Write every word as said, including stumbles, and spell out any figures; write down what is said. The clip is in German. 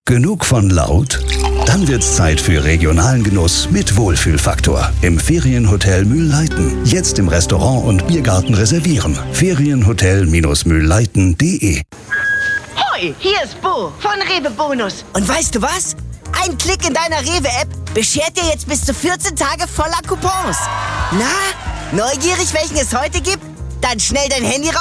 Genug von laut? Dann wird's Zeit für regionalen Genuss mit Wohlfühlfaktor im Ferienhotel Mühlleiten. Jetzt im Restaurant und Biergarten reservieren. Ferienhotel Mühlleiten punkt de. Hoi, hier ist Bo von Rewe Bonus. Und weißt du was? Ein Klick in deiner Rewe-App beschert dir jetzt bis zu vierzehn Tage voller Coupons. Na, neugierig, welchen es heute gibt? Dann schnell dein Handy raus